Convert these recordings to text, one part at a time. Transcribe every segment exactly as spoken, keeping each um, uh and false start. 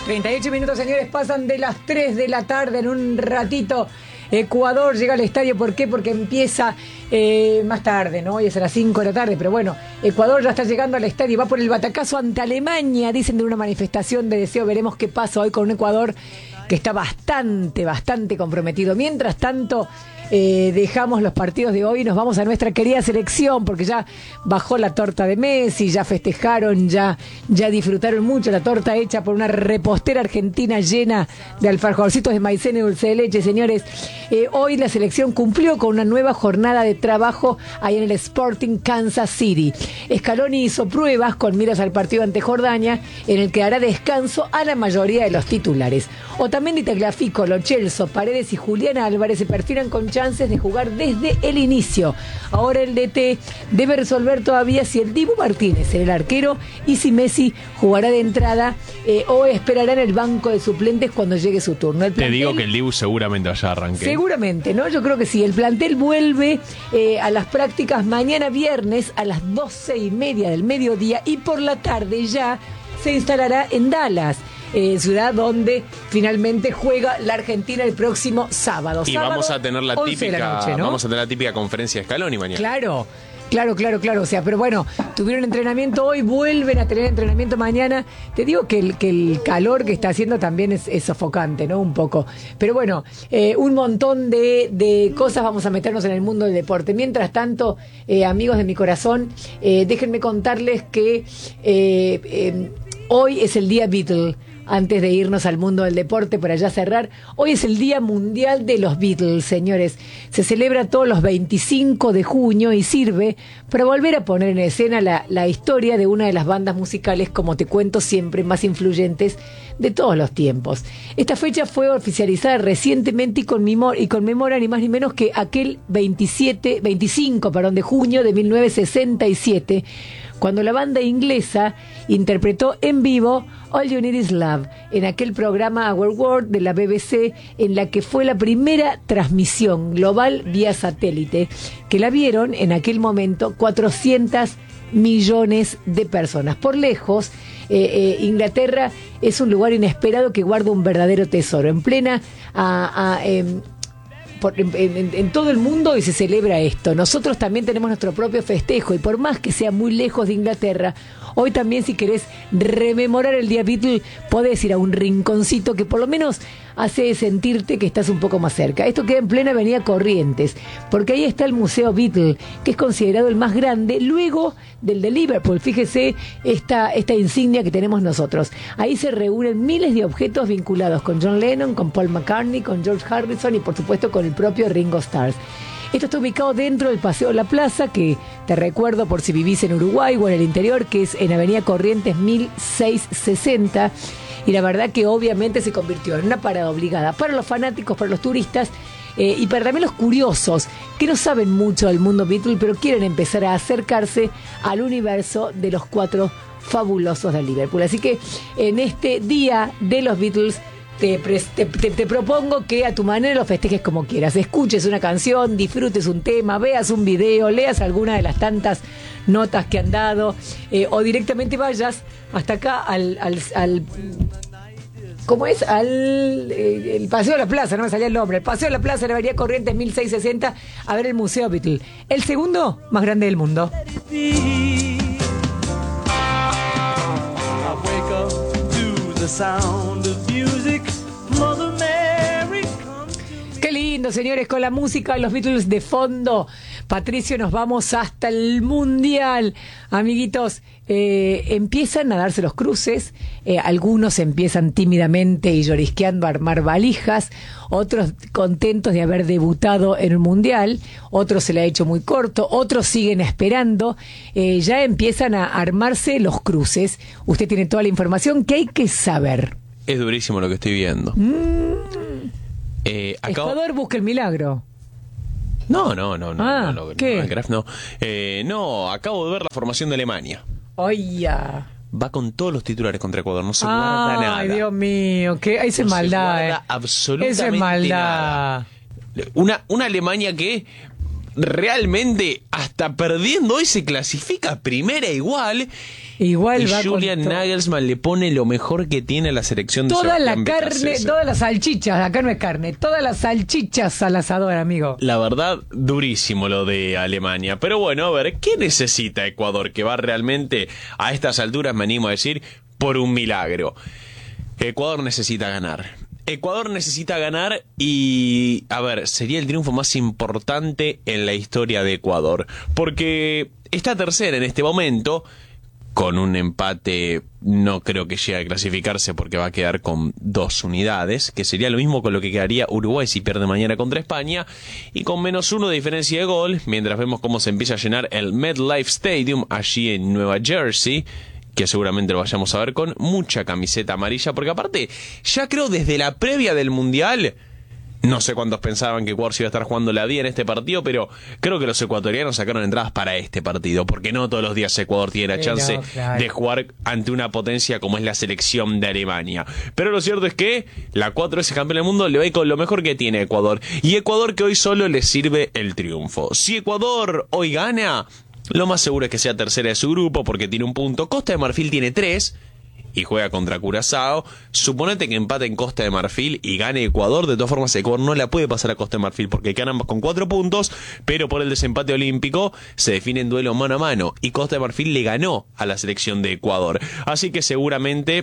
treinta y ocho minutos, señores, pasan de las tres de la tarde. En un ratito Ecuador llega al estadio. ¿Por qué? Porque empieza eh, más tarde, ¿no? Hoy es a las cinco de la tarde, pero bueno, Ecuador ya está llegando al estadio. Va por el batacazo ante Alemania, dicen, de una manifestación de deseo. Veremos qué pasa hoy con un Ecuador que está bastante, bastante comprometido. Mientras tanto, eh, dejamos los partidos de hoy y nos vamos a nuestra querida selección, porque ya bajó la torta de Messi, ya festejaron, ya, ya disfrutaron mucho la torta hecha por una repostera argentina llena de alfajorcitos de maicena y dulce de leche, señores. Eh, hoy la selección cumplió con una nueva jornada de trabajo ahí en el Sporting Kansas City. Scaloni hizo pruebas con miras al partido ante Jordania, en el que dará descanso a la mayoría de los titulares. Otamendi, Tagliafico, Lo Celso, Paredes y Julián Álvarez se perfilan con chances de jugar desde el inicio. Ahora el D T debe resolver todavía si el Dibu Martínez será el arquero y si Messi jugará de entrada eh, o esperará en el banco de suplentes cuando llegue su turno. El plantel, te digo que el Dibu seguramente vaya a arranque. Seguramente, ¿no? Yo creo que sí. El plantel vuelve eh, a las prácticas mañana viernes a las doce y media del mediodía y por la tarde ya se instalará en Dallas. Eh, ciudad donde finalmente juega la Argentina el próximo sábado. Y sábado, vamos a tener la típica noche, ¿no? Vamos a tener la típica conferencia de Scaloni mañana. Claro, claro, claro, claro. O sea, pero bueno, tuvieron entrenamiento hoy, vuelven a tener entrenamiento mañana. Te digo que el, que el calor que está haciendo también es, es sofocante, ¿no? Un poco. Pero bueno, eh, un montón de, de cosas vamos a meternos en el mundo del deporte. Mientras tanto, eh, amigos de mi corazón, eh, déjenme contarles que eh, eh, hoy es el día Beatle. Antes de irnos al mundo del deporte, para ya cerrar, hoy es el Día Mundial de los Beatles, señores. Se celebra todos los veinticinco de junio y sirve para volver a poner en escena la, la historia de una de las bandas musicales, como te cuento siempre, más influyentes de todos los tiempos. Esta fecha fue oficializada recientemente y, conmemora, y conmemora ni más ni menos que aquel veintisiete, veinticinco perdón, de junio de mil novecientos sesenta y siete, cuando la banda inglesa interpretó en vivo All You Need Is Love, en aquel programa Our World de la B B C, en la que fue la primera transmisión global vía satélite, que la vieron en aquel momento cuatrocientos millones de personas. Por lejos, eh, eh, Inglaterra es un lugar inesperado que guarda un verdadero tesoro. En plena... A, a, eh, Por, en, en, en todo el mundo y se celebra esto. Nosotros también tenemos nuestro propio festejo y por más que sea muy lejos de Inglaterra, hoy también, si querés rememorar el día Beatle, podés ir a un rinconcito que por lo menos hace sentirte que estás un poco más cerca. Esto queda en plena avenida Corrientes, porque ahí está el Museo Beatle, que es considerado el más grande luego del de Liverpool. Fíjese esta, esta insignia que tenemos nosotros. Ahí se reúnen miles de objetos vinculados con John Lennon, con Paul McCartney, con George Harrison y por supuesto con el propio Ringo Starr. Esto está ubicado dentro del Paseo La Plaza, que te recuerdo por si vivís en Uruguay o en el interior, que es en Avenida Corrientes mil seiscientos sesenta. Y la verdad que obviamente se convirtió en una parada obligada para los fanáticos, para los turistas eh, y para también los curiosos que no saben mucho del mundo Beatle, pero quieren empezar a acercarse al universo de los cuatro fabulosos de Liverpool. Así que en este día de los Beatles, Te, te, te, te propongo que a tu manera lo festejes como quieras. Escuches una canción, disfrutes un tema, veas un video, leas alguna de las tantas notas que han dado, eh, o directamente vayas hasta acá al, al, al ¿cómo es? Al eh, el Paseo de la Plaza, no me salía el nombre, el Paseo de la Plaza de la Avenida Corrientes mil seiscientos sesenta, a ver el Museo Beatle, el segundo más grande del mundo. Qué lindo, señores, con la música de los Beatles de fondo. Patricio, nos vamos hasta el Mundial. Amiguitos, eh, empiezan a darse los cruces, eh, algunos empiezan tímidamente y llorisqueando a armar valijas, otros contentos de haber debutado en el Mundial, otros se le ha hecho muy corto, otros siguen esperando, eh, ya empiezan a armarse los cruces. Usted tiene toda la información que hay que saber. Es durísimo lo que estoy viendo. Mm. Eh, acabo... Ecuador busca el milagro. No, no, no, no, ah, no, no, ¿qué? no, no. Eh, no, acabo de ver la formación de Alemania. Oye. Va con todos los titulares contra Ecuador, no se Ay, guarda nada. Ay, Dios mío, que eso es no maldad, se guarda eh. absolutamente Eso es maldad. nada. Una, una Alemania que realmente hasta perdiendo hoy se clasifica primera igual. Igual y va Julian con Nagelsmann le pone lo mejor que tiene a la selección de toda la Sebastián carne, Becasese. todas las salchichas, acá no es carne, todas las salchichas al asador, amigo. La verdad, durísimo lo de Alemania. Pero bueno, a ver, ¿qué necesita Ecuador? Que va realmente a estas alturas, me animo a decir, por un milagro. Ecuador necesita ganar. Ecuador necesita ganar y, a ver, sería el triunfo más importante en la historia de Ecuador. Porque está tercera en este momento. Con un empate no creo que llegue a clasificarse porque va a quedar con dos unidades, que sería lo mismo con lo que quedaría Uruguay si pierde mañana contra España, y con menos uno de diferencia de gol, mientras vemos cómo se empieza a llenar el MetLife Stadium allí en Nueva Jersey, que seguramente lo vayamos a ver con mucha camiseta amarilla, porque aparte, ya creo desde la previa del Mundial... No sé cuántos pensaban que Ecuador se iba a estar jugando la día en este partido, pero creo que los ecuatorianos sacaron entradas para este partido, porque no todos los días Ecuador tiene la chance no, claro. de jugar ante una potencia como es la selección de Alemania. Pero lo cierto es que la cuatro veces campeón del mundo le va a ir con lo mejor que tiene Ecuador. Y Ecuador que hoy solo le sirve el triunfo. Si Ecuador hoy gana, lo más seguro es que sea tercera de su grupo, porque tiene un punto. Costa de Marfil tiene tres. Y juega contra Curazao. Suponete que empate en Costa de Marfil y gane Ecuador. De todas formas, Ecuador no la puede pasar a Costa de Marfil porque quedan ambas con cuatro puntos, pero por el desempate olímpico se define en duelo mano a mano. Y Costa de Marfil le ganó a la selección de Ecuador. Así que seguramente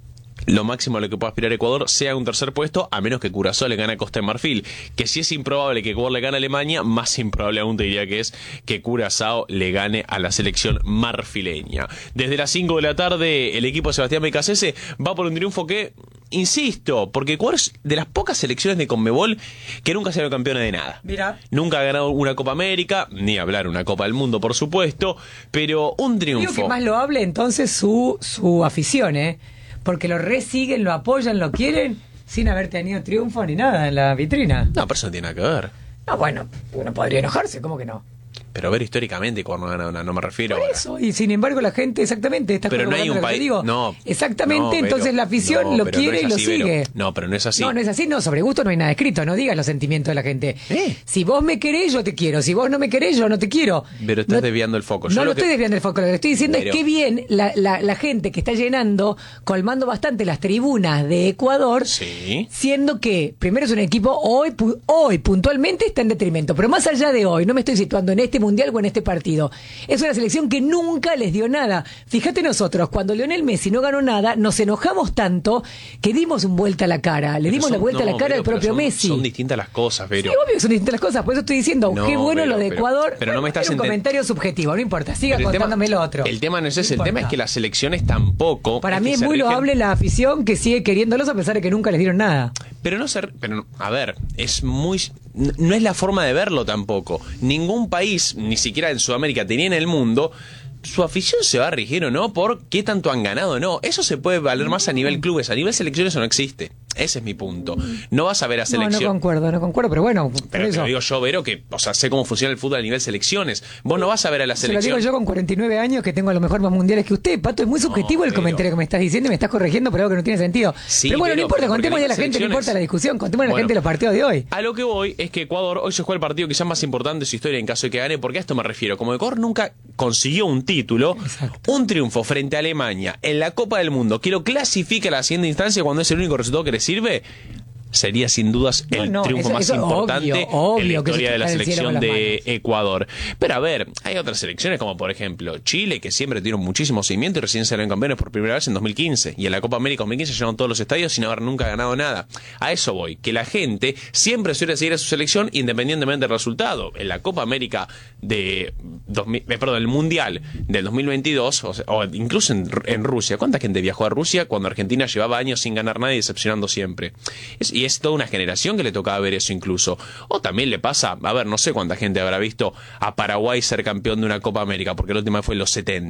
lo máximo a lo que pueda aspirar Ecuador sea un tercer puesto, a menos que Curazao le gane a Costa de Marfil. Que si es improbable que Ecuador le gane a Alemania, más improbable aún te diría que es que Curazao le gane a la selección marfileña. Desde las cinco de la tarde, el equipo de Sebastián Becasese va por un triunfo que, insisto, porque Ecuador es de las pocas selecciones de Conmebol que nunca se ha sido campeona de nada. Mira. Nunca ha ganado una Copa América, ni hablar una Copa del Mundo, por supuesto, pero un triunfo. Digo que más lo hable entonces su, su afición, ¿eh? Porque lo resiguen, lo apoyan, lo quieren, sin haber tenido triunfo ni nada en la vitrina. No, pero eso no tiene nada que ver. No, bueno, uno podría enojarse, ¿cómo que no? Pero ver históricamente Ecuador no ha ganado nada, no me refiero Por ahora. eso, y sin embargo la gente, exactamente, está Pero no hay un corroborando lo que país- te digo. no, exactamente, no, Vero, entonces la afición no, lo pero no quiere es y lo así, Vero. sigue. No, pero no es así. No, no es así, no, sobre gusto no hay nada escrito, no digas los sentimientos de la gente. ¿Eh? Si vos me querés, yo te quiero, si vos no me querés, yo no te quiero. Pero estás No- desviando el foco. Yo No lo lo que- estoy desviando el foco, lo que estoy diciendo Pero- es que bien la, la, la gente que está llenando, colmando bastante las tribunas de Ecuador, Sí. siendo que primero es un equipo hoy, pu- hoy puntualmente está en detrimento, pero más allá de hoy, no me estoy situando en este mundial o en este partido, es una selección que nunca les dio nada. Fíjate nosotros, cuando Lionel Messi no ganó nada, nos enojamos tanto que dimos un vuelta a la cara, le Pero dimos son- la vuelta a no, la cara Vero, al pero propio son- Messi. Son distintas las cosas, Sí, pero. obvio que son distintas las cosas, por eso estoy diciendo, No, qué bueno Vero, lo de pero- Ecuador. pero no me estás Era un enten- comentario subjetivo, no importa, siga Pero el tema- contándome lo otro. El tema no es ese, No el tema es importa. que las selecciones tampoco. Para mí que es se muy rigen- loable la afición que sigue queriéndolos a pesar de que nunca les dieron nada. Pero no ser, pero no- a ver, es muy, n- no es la forma de verlo tampoco. Ningún país, ni siquiera en Sudamérica, tenía en el mundo, su afición se va a regir o no por qué tanto han ganado o no. Eso se puede valer más a nivel clubes, a nivel selecciones eso no existe. Ese es mi punto. No vas a ver a No, selección. no concuerdo, no concuerdo, pero bueno, por Pero te eso. lo digo yo, Vero, que, o sea, sé cómo funciona el fútbol a nivel selecciones. Vos no vas a ver a la Se lo digo selección. yo con cuarenta y nueve años que tengo a lo mejor más mundiales que usted. Pato, es muy subjetivo el pero- comentario que me estás diciendo y me estás corrigiendo por algo que no tiene sentido. Sí, pero bueno, pero- no importa, pero porque contemos ya a la las gente, no selecciones- importa la discusión, contemos a la Bueno. gente los partidos de hoy. A lo que voy es que Ecuador hoy se juega el partido quizás más importante de su historia en caso de que gane, porque a esto me refiero. Como Ecuador nunca consiguió un título, Exacto. un triunfo frente a Alemania en la Copa del Mundo, que lo clasifica a la siguiente instancia cuando es el único resultado que le sirve, sería sin dudas No, el no, triunfo eso- más eso es importante obvio, obvio en la que eso historia de la está en el cielo selección con las de manos. Ecuador. Pero a ver, hay otras selecciones como por ejemplo Chile, que siempre tuvieron muchísimo seguimiento y recién salieron campeones por primera vez en dos mil quince. Y en la Copa América dos mil quince llenaron todos los estadios sin haber nunca ganado nada. A eso voy, que la gente siempre suele seguir a su selección independientemente del resultado. En la Copa América de dos mil, eh, perdón, el Mundial del dos mil veintidós, o, sea, o incluso en, en Rusia, ¿cuánta gente viajó a Rusia cuando Argentina llevaba años sin ganar nada y decepcionando siempre? Es- y es toda una generación que le tocaba ver eso incluso. O también le pasa, a ver, no sé cuánta gente habrá visto a Paraguay ser campeón de una Copa América, porque la última fue en los setenta.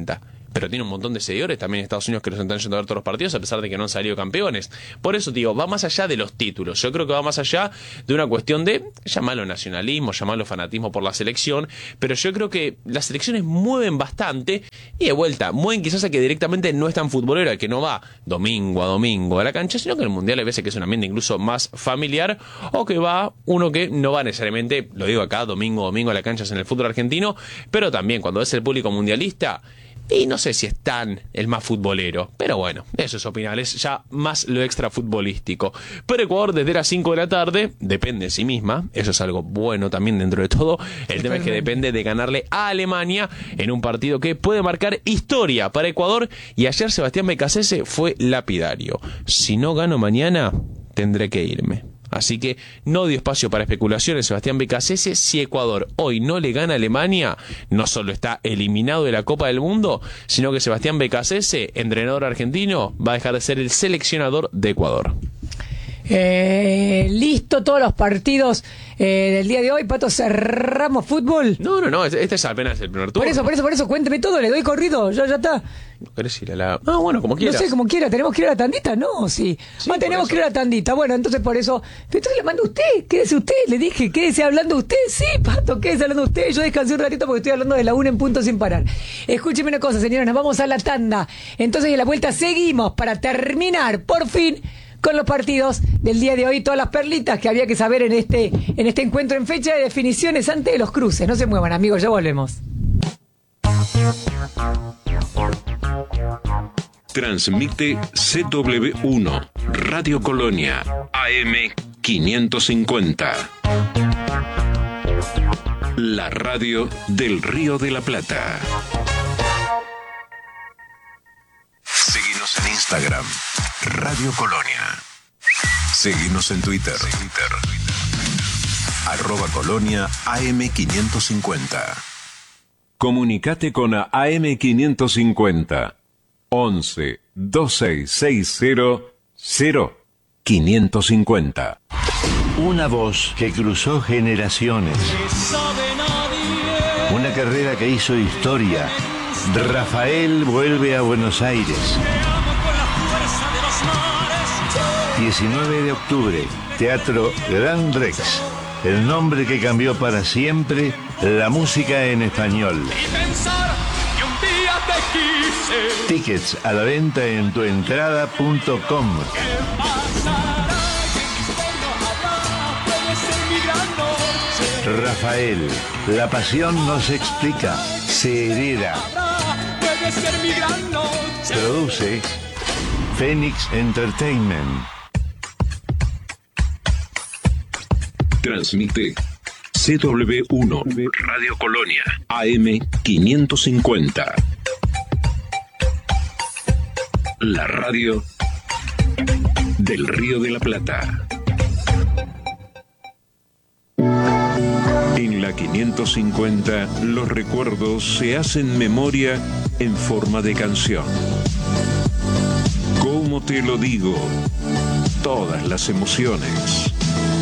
pero tiene un montón de seguidores también en Estados Unidos que los están yendo a ver todos los partidos a pesar de que no han salido campeones. Por eso digo, va más allá de los títulos. Yo creo que va más allá de una cuestión de, llamarlo nacionalismo, llamarlo fanatismo por la selección, pero yo creo que las selecciones mueven bastante y de vuelta, mueven quizás a que directamente no es tan futbolero, que no va domingo a domingo a la cancha, sino que el mundial hay veces que es un ambiente incluso más familiar, o que va uno que no va necesariamente, lo digo acá, domingo a domingo a la cancha en el fútbol argentino, pero también cuando es el público mundialista, y no sé si es tan el más futbolero, pero bueno, eso es opinable, es ya más lo extra futbolístico. Pero Ecuador desde las cinco de la tarde depende de sí misma, eso es algo bueno también dentro de todo. El tema es que depende de ganarle a Alemania en un partido que puede marcar historia para Ecuador, y ayer Sebastián Becasese fue lapidario. Si no gano mañana, tendré que irme. Así que no dio espacio para especulaciones Sebastián Becasese. Si Ecuador hoy no le gana a Alemania, no solo está eliminado de la Copa del Mundo, sino que Sebastián Becasese, entrenador argentino, va a dejar de ser el seleccionador de Ecuador. Eh, listo todos los partidos eh, del día de hoy. Pato, cerramos fútbol. No, no, no, este, este es apenas el primer turno. Por eso, por eso, por eso, cuénteme todo, le doy corrido, ya, ya está. ¿No querés ir a la...? Ah, bueno, como quieras. No sé, como quiera, ¿tenemos que ir a la tandita? No, sí. Sí, ah, tenemos eso. que ir a la tandita. Bueno, entonces por eso... Entonces le mando a usted, quédese usted, le dije, quédese hablando usted. Sí, Pato, quédese hablando usted. Yo descansé un ratito porque estoy hablando de la una en punto sin parar. Escúcheme una cosa, señores, nos vamos a la tanda. Entonces, en la vuelta seguimos para terminar, por fin, con los partidos del día de hoy, todas las perlitas que había que saber en este, en este encuentro en fecha de definiciones antes de los cruces. No se muevan, amigos, ya volvemos. Transmite C W uno, Radio Colonia, A M quinientos cincuenta. La radio del Río de la Plata. Seguinos en Instagram, Radio Colonia. Seguinos en Twitter, Twitter. Arroba Colonia A M quinientos cincuenta. Comunicate con A M quinientos cincuenta. once, veintiséis sesenta, cero, quinientos cincuenta. Una voz que cruzó generaciones. Una carrera que hizo historia. Rafael vuelve a Buenos Aires. diecinueve de octubre, Teatro Gran Rex. El nombre que cambió para siempre la música en español. Tickets a la venta en tuentrada punto com. Rafael, la pasión no se explica, se hereda. Produce Phoenix Entertainment. Transmite C W uno, Radio Colonia, A M quinientos cincuenta. La radio del Río de la Plata. En la quinientos cincuenta, los recuerdos se hacen memoria en forma de canción. ¿Cómo te lo digo? Todas las emociones.